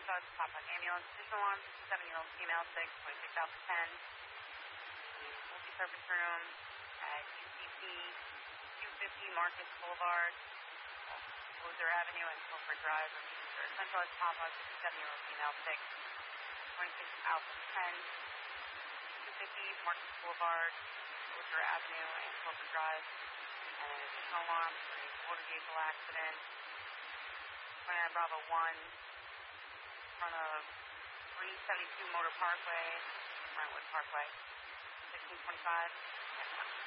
Central Pop Up Ambulance. Additional alarm, 7-year-old female, 6.6 out of 10. Multi-purpose room at UCP 250 Marcus Boulevard, Loser Avenue, and Silver Drive. Centralized Pop Up, 7-year-old female, 6.6 out of 10. 250 Marcus Boulevard, Loser Avenue, and Silver Drive. And an additional alarm for a motor vehicle accident. 29 Bravo 1, in front of 372 Motor Parkway, Brentwood Parkway, 1525.